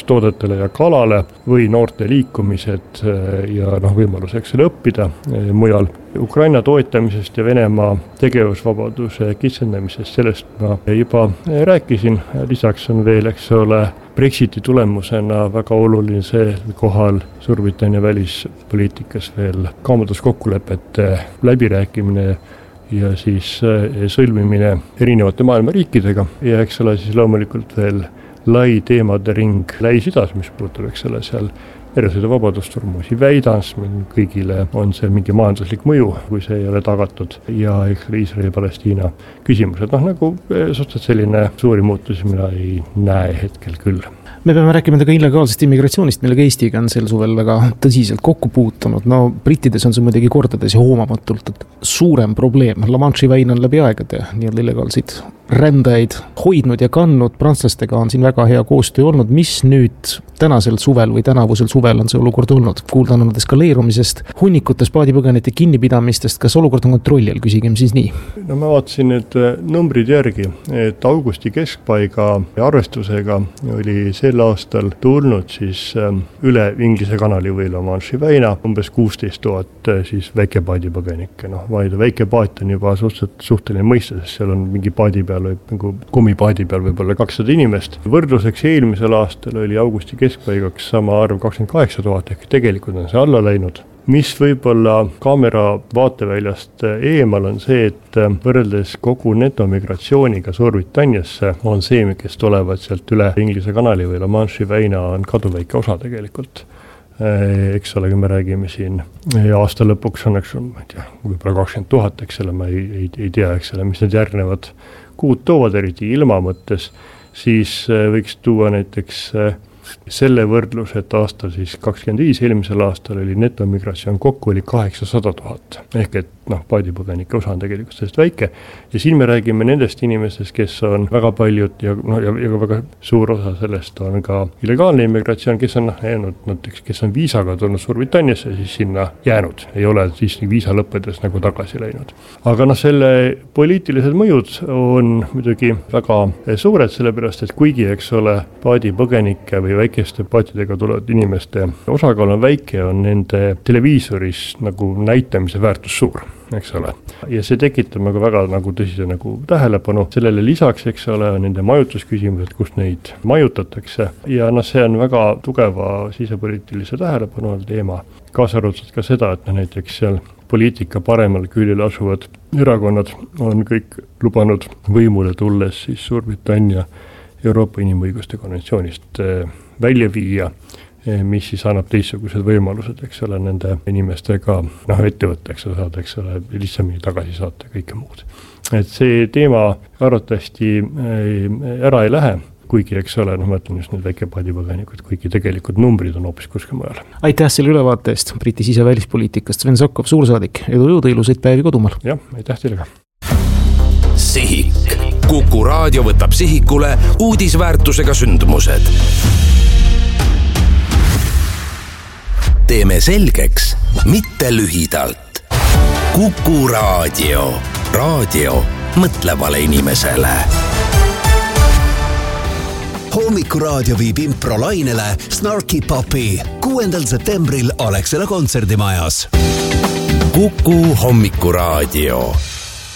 põllumajandustoodetele ja kalale või noorte liikumised ja võimaluseks selle õppida mujal. Ukraina toetamisest ja Venemaa tegevusvabaduse kitsendamisest, sellest ma juba rääkisin. Lisaks on veel, Brexiti tulemusena väga oluline kohal Suurbritannia välispoliitikas veel kaubanduskokkulepete läbirääkimine ja siis sõlmimine erinevate maailma riikidega ja siis loomulikult veel lai teemade ring Lähis-Idas, mis puudutab seal meresõiduvabadust, Hormuzi väidans, kõigile on see mingi majanduslik mõju, kui see ei ole tagatud ja Iisraeli-Palestiina küsimused. Suhteliselt selline suuri muutusi mina ei näe hetkel küll. Me peame rääkima ka illegaalsest immigratsioonist, millega Eestiga on sel suvel väga tõsiselt kokku puutunud. Brittides on see muidugi kordades ja hoomamatult suurem probleem. La Manche'i väin on läbi aegade nii-öelda illegaalseid rändajaid hoidnud ja kandnud. Prantslastega on siin väga hea koostöö olnud. Mis nüüd tänasel suvel või tänavusel suvel on see olukord olnud? Kuulda on eskaleerumisest, hunnikutes paadipõgenite kinnipidamistest. Kas olukord on kontrolli all? Küsigem siis nii. Ma vaatasin need numbrid järgi, et augusti keskpaiga arvestusega oli sel aastal tulnud siis üle Inglise kanali või La Manche'i väina umbes 16 000 siis väikepaadipõgenikke. Väikepaat on juba suhteline mõiste, sest seal on mingi paadi peal või nagu kummipaadi peal võib-olla 200 inimest. Võrdluseks eelmisel aastal oli augusti keskpaigaks sama arv 28 000, ehk tegelikult on see alla läinud. Mis võib-olla kaamera vaateväljast eemal on see, et võrreldes kogu netomigratsiooniga Suurbritanniasse on see, kes tulevad sealt üle Inglise kanali või La Manche'i väina, on kaduväike osa tegelikult. Kui me räägime siin aasta lõpuks on, võib-olla 20 000, ma ei tea, mis need järgnevad kuud toovad, eriti ilma mõttes, siis võiks tuua näiteks selle võrdlus, et aastal siis 25 eelmisel aastal oli netomigratsioon kokku oli 800 000. Ehk et paadipõgenike osa on tegelikult sellest väike. Ja siin me räägime nendest inimestest, kes on väga paljud ja väga suur osa sellest on ka illegaalne immigratsioon, kes on jäänud, kes on viisaga tulnud Suurbritanniasse, siis sinna jäänud. Ei ole siis viisa lõppedes tagasi läinud. Aga selle poliitilised mõjud on muidugi väga suured, sellepärast, et kuigi paadipõgenike või väikeste paatidega tulevad inimeste osakaal on väike, on nende televiisoris näitamise väärtus suur. Ja see tekitab väga tõsise tähelepanu. Sellele lisaks, on nende majutusküsimused, kus neid majutatakse. Ja see on väga tugeva sisepoliitilise tähelepanu teema. Kaasa arvatud ka seda, et näiteks seal poliitika paremal küljel asuvad erakonnad on kõik lubanud võimule tulles siis Suurbritannia Euroopa inimõiguste konventsioonist välja viia, mis siis annab teistsugused võimalused, nende inimestega ettevõtteks saada, lihtsamini tagasi saata kõike muud. Et see teema arvatavasti ära ei lähe, kuigi ma ütlen just need väikepaadipõgenikud, kuigi tegelikult numbrid on hoopis kuskil mujal. Aitäh selle ülevaate eest, Briti sisevälispoliitikast Sven Sokov, suursaadik. Jõudu, ilusaid päevi kodumaal. Jah, aitäh teile ka. Sihik. Kuku raadio võtab sihikule uudisväärtusega sündmused. Teeme selgeks, mitte lühidalt. Kuku raadio. Raadio mõtlevale inimesele. Hommikuraadio viib improlainele Snarky Puppy 6. septembril Alexela kontserdimajas. Kuku Hommikuraadio.